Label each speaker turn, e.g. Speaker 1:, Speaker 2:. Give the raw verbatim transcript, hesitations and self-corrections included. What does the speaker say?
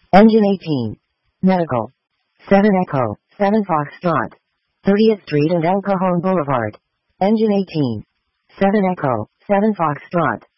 Speaker 1: Engine eighteen. Medical. seven Echo, seven Foxtrot. thirtieth Street and El Cajon Boulevard. Engine eighteen. seven Echo, seven Foxtrot.